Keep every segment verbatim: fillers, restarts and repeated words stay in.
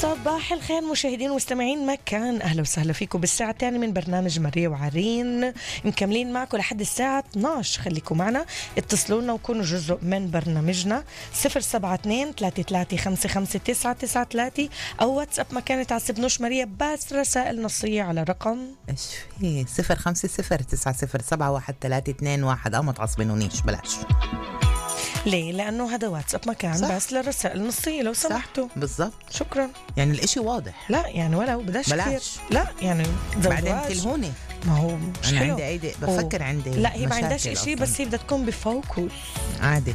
صباح الخير مشاهدين ومستمعين مكان، أهلا وسهلا فيكم بالساعة الثانية من برنامج ماريا وعرين، مكملين معكم لحد الساعة اثناشر. خليكم معنا، اتصلونا وكونوا جزء من برنامجنا. صفر سبعة اثنين ثلاثة ثلاثة خمسة خمسة تسعة تسعة ثلاثة أو واتساب مكان تعصبنوش ماريا، بس رسائل نصية على رقم ايش في صفر خمسة صفر تسعة صفر سبعة واحد ثلاثة اثنين واحد. أو ما تعصبنونيش بلاش. ليه؟ لأنه هذا واتساب مكان صح. بس للرسائل النصية لو سمحتوا. بالضبط، شكرا. يعني الاشي واضح. لا يعني ولو بداش بلاش كثير. لا يعني بعدين تلهوني. ما هو مش أنا حلو. عندي أيدي بفكر أوه. عندي لا هي ما عندهاش مشاكل إشي، أصلاً. بس هي بدها تكون بفوكس عادي.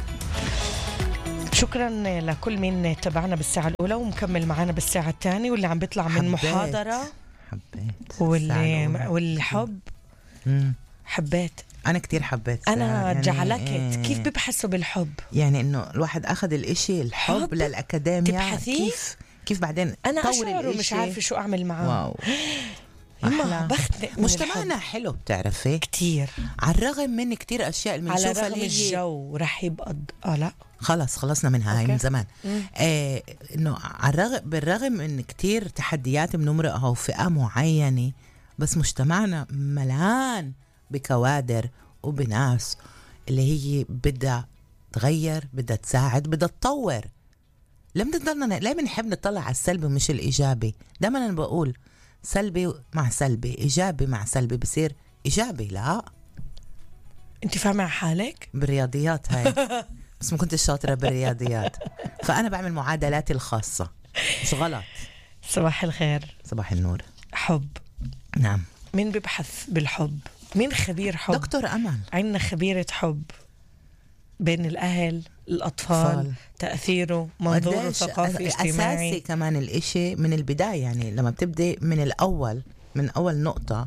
شكرا لكل مين تابعنا بالساعة الأولى ومكمل معنا بالساعة الثانية، واللي عم بيطلع من حبيت. محاضرة حبيت واللي والحب. مم. حبيت. أنا كتير حبيت. أنا يعني جعلكت إيه. كيف ببحثوا بالحب؟ يعني إنه الواحد أخذ الإشي الحب حب؟ للأكاديمية. تبحثيه؟ كيف كيف بعدين أنا طور أشعر ومش الإشي. عارفة شو أعمل معاه. واو يما أحلى. بختنق من مجتمعنا الحب. حلو بتعرفي كتير على الرغم من كتير أشياء اللي على بنشوفها رغم اللي هي الجو رح يبقى اه لا خلاص خلصنا منها هاي أوكي. من زمان. مم. آه إنه على الرغم بالرغم من كتير تحديات بنمرقها وفئة معينة، بس مجتمعنا ملان بكوادر وبناس اللي هي بدها تغير، بدها تساعد، بدها تطور. لم تضلنا ليه بنحب نطلع على السلبي مش الإيجابي؟ دائما أنا بقول سلبي مع سلبي، إيجابي مع سلبي بصير إيجابي. لا انت فاهمة حالك؟ بالرياضيات هاي بس ما كنت شاطرة بالرياضيات، فأنا بعمل معادلاتي الخاصة. مش غلط. صباح الخير. صباح النور. حب. نعم. مين ببحث بالحب؟ مين خبير حب؟ دكتور أمل. عندنا خبيرة حب بين الأهل الأطفال أطفال. تأثيره منظوره قديش ثقافي أساسي اجتماعي. كمان الإشي من البداية، يعني لما بتبدأ من الأول من أول نقطة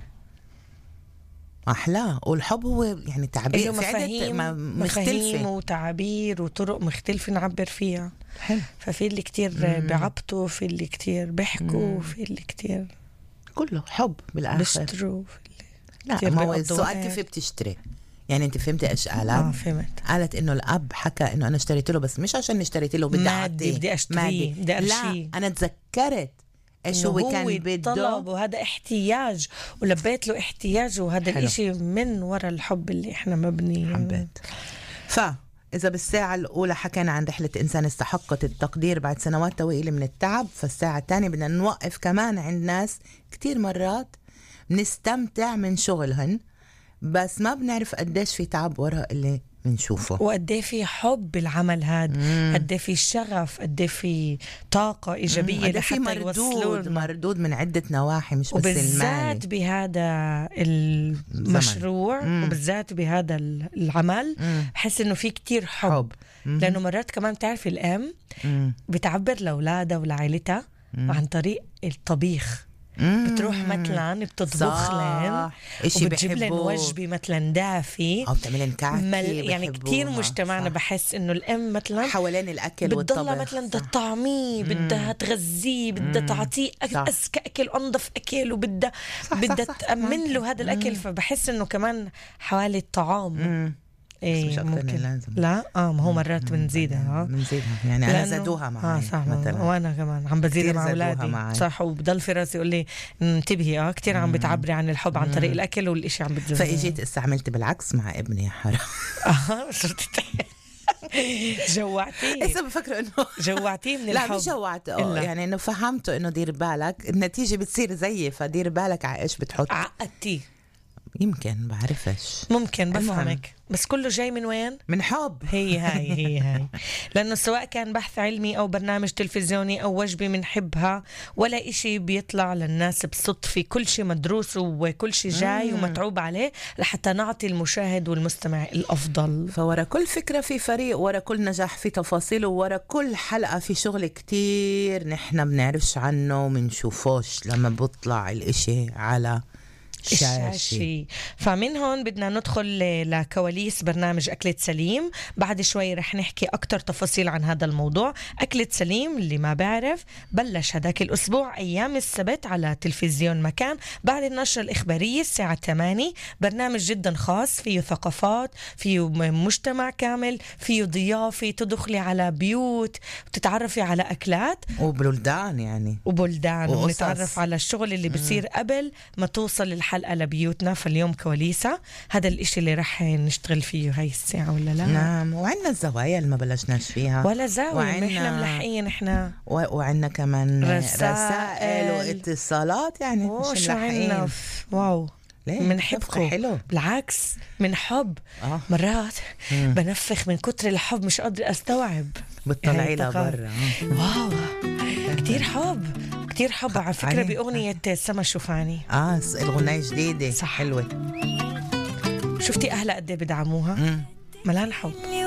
أحلى. والحب هو يعني تعبير له في عدة مفاهيم ما- مفاهيم مختلفة. وتعابير وطرق مختلفة نعبر فيها. حلو. ففي اللي كتير بعبطوا، في اللي كتير بيحكوا، في اللي كتير كله حب بالآخر. بيشتروا، في اللي لا كتير ما هو بيقضوا السؤال وقت. كيف بتشتري. يعني انت فهمتي ايش قالت؟ اه فهمت. قالت انه الاب حكى انه انا اشتريت له، بس مش عشان اشتريت له بدي مادي، اعطيه بدي اشتريه، بدي لا ارشيه. انا تذكرت ايش هو كان بده طلب وهذا احتياج ولبيت له احتياجه، وهذا حلو. الاشي من وراء الحب اللي احنا مبني. حبيت. فإذا بالساعة الأولى حكينا عن رحلة إنسان استحقت التقدير بعد سنوات طويلة من التعب، فالساعة الثانية بدنا نوقف كمان عند ناس كتير مرات بنستمتع من شغلهن بس ما بنعرف قديش في تعب وراء اللي بنشوفه، وقديه في حب بالعمل هذا، قديه في شغف، قديه في طاقة إيجابية قد في لحتى يوصلوا مردود مردود من عدة نواحي مش بس وبالذات المالي. بهذا المشروع مم. وبالذات بهذا العمل بحس إنه في كتير حب, حب. حب. لأنه مرات كمان بتعرف الأم مم. بتعبر لأولادها ولعائلتها عن طريق الطبيخ. مم. بتروح مثلا بتطبخ لهم وبتجيب لهم وجبة مثلا دافي أو تعملين كعكة مل... يعني كتير مجتمعنا صح. بحس إنه الأم مثلا حوالين الأكل والطبخ بتضلها مثلا بدها تطعميه، بدها تغذيه، بدها تعطيه أذكى أكل وأنظف أكل، وبدها بدها تأمن له هذا الأكل. فبحس إنه كمان حوالي الطعام مم. إيه مش أكتر من ممكن لازم. لا اه ما هو مرات بنزيدها بنزيدها يعني أنا زادوها معي اه صح مثلا، وانا كمان عم بزيدها مع زادوها اولادي معي. صح. وبضل في راسي يقول لي انتبهي اه كتير عم بتعبري عن الحب عن طريق الاكل والاشي عم بتزودي. فاجيت استعملت بالعكس مع ابني يا حرام. اه صرت جوعتيه. هسه بفكر انه جوعتيه من لا الحب. مش جوعته، يعني انه فهمته انه دير بالك النتيجه بتصير زيي، فدير بالك على ايش بتحط. عقدتيه يمكن بعرفش، ممكن المهم. بفهمك، بس كله جاي من وين؟ من حب. هي هاي هي هاي لأنه سواء كان بحث علمي أو برنامج تلفزيوني أو وجبة منحبها ولا إشي بيطلع للناس بصدفة، كل شيء مدروس وكل شيء جاي مم. ومتعوب عليه لحتى نعطي المشاهد والمستمع الأفضل. فورا كل فكرة في فريق، ورا كل نجاح في تفاصيله، ورا كل حلقة في شغل كتير نحن بنعرفش عنه ومنشوفوش لما بطلع الإشي على الشاشي. فمن هون بدنا ندخل لكواليس برنامج أكلة سليم. بعد شوي رح نحكي أكتر تفاصيل عن هذا الموضوع. أكلة سليم اللي ما بعرف بلش هداك الأسبوع أيام السبت على تلفزيون مكان بعد النشرة الإخبارية الساعة ثمانية. برنامج جدا خاص، فيه ثقافات، فيه مجتمع كامل، فيه ضيافة، تدخلي على بيوت وتتعرفي على أكلات وبلدان يعني وبلدان، وقصص. ونتعرف على الشغل اللي بصير قبل ما توصل الحلقة لبيوتنا. فاليوم كواليسة، هذا الاشي اللي رح نشتغل فيه هاي الساعة ولا لا؟ نعم. وعندنا الزوايا اللي ما بلشناش فيها ولا زاوية، وعنا... احنا ملحقين احنا و... وعندنا كمان رسائل, رسائل واتصالات يعني مش شو ملحقين. عنا واو منحبكم، حلو بالعكس من حب. آه. مرات مم. بنفخ من كتر الحب مش قادر استوعب. بتطلعي لبرا. واو كتير حب، كتير حب. على فكرة علي. بأغنية سما شوفاني اه الغناية جديدة صح. حلوة. شفتي أهلا قد ايه بدعموها؟ مم. ملان حب.